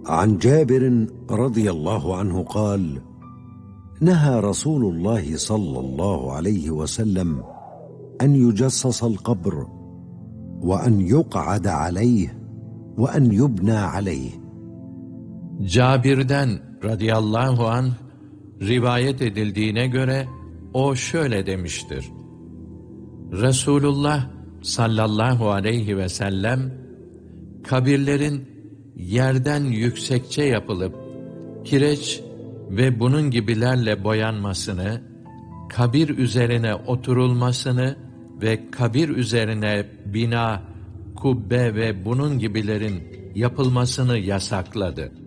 عن جابر رضي الله عنه قال: نهى رسول الله صلى الله عليه وسلم أن يجصص القبر وأن يقعد عليه وأن يبنى عليه. Cabir'den radıyallahu anh rivayet edildiğine göre o şöyle demiştir: Resulullah sallallahu aleyhi ve sellem kabirlerin yerden yüksekçe yapılıp kireç ve bunun gibilerle boyanmasını, kabir üzerine oturulmasını ve kabir üzerine bina, kubbe ve bunun gibilerin yapılmasını yasakladı.